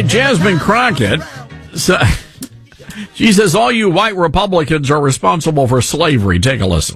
right, Jasmine Crockett. So, she says all you white Republicans are responsible for slavery. Take a listen.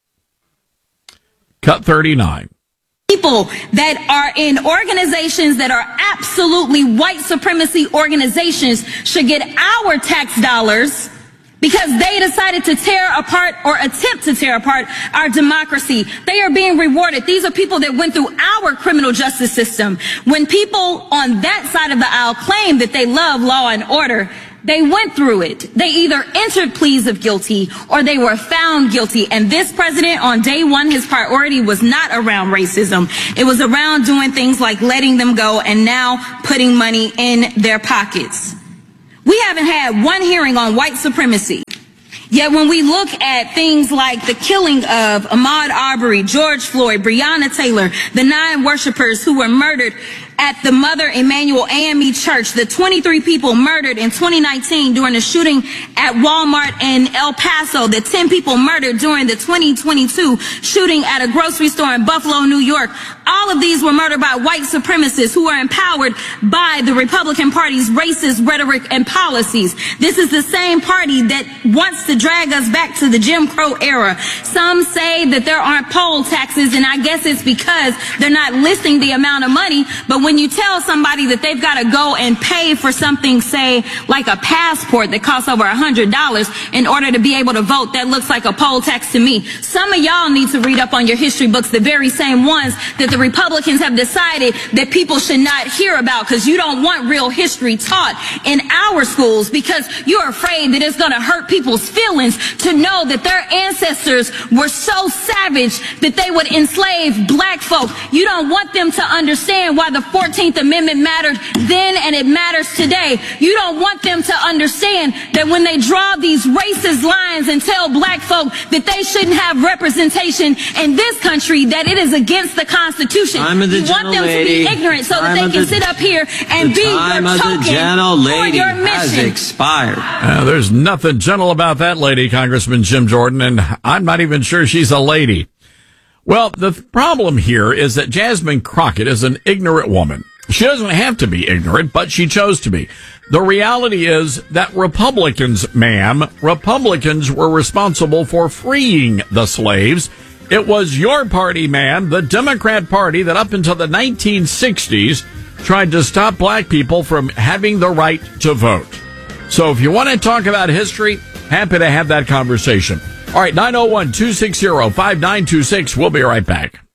Cut 39. People that are in organizations that are absolutely white supremacy organizations should get our tax dollars because they decided to tear apart or attempt to tear apart our democracy. They are being rewarded. These are people that went through our criminal justice system. When people on that side of the aisle claim that they love law and order, they went through it. They either entered pleas of guilty or they were found guilty. And this president, on day one, his priority was not around racism. It was around doing things like letting them go and now putting money in their pockets. We haven't had one hearing on white supremacy. Yet when we look at things like the killing of Ahmaud Arbery, George Floyd, Breonna Taylor, the 9 worshipers who were murdered at the Mother Emanuel AME Church, the 23 people murdered in 2019 during the shooting at Walmart in El Paso, the 10 people murdered during the 2022 shooting at a grocery store in Buffalo, New York. All of these were murdered by white supremacists who are empowered by the Republican Party's racist rhetoric and policies. This is the same party that wants to drag us back to the Jim Crow era. Some say that there aren't poll taxes, and I guess it's because they're not listing the amount of money. But when you tell somebody that they've got to go and pay for something, say, like a passport that costs over $100 in order to be able to vote, that looks like a poll tax to me. Some of y'all need to read up on your history books, the very same ones that the Republicans have decided that people should not hear about because you don't want real history taught in our schools because you're afraid that it's going to hurt people's feelings to know that their ancestors were so savage that they would enslave black folk. You don't want them to understand why the 14th Amendment mattered then and it matters today. You don't want them to understand that when they draw these racist lines and tell black folk that they shouldn't have representation in this country, that it is against the Constitution. You want them to be ignorant so that they can sit up here and be your token for your mission. Expired. There's nothing gentle about that lady, Congressman Jim Jordan, and I'm not even sure she's a lady. Well, the problem here is that Jasmine Crockett is an ignorant woman. She doesn't have to be ignorant, but she chose to be. The reality is that Republicans, ma'am, Republicans were responsible for freeing the slaves. It was your party, ma'am, the Democrat Party, that up until the 1960s tried to stop black people from having the right to vote. So if you want to talk about history, happy to have that conversation. All right, 901-260-5926. We'll be right back.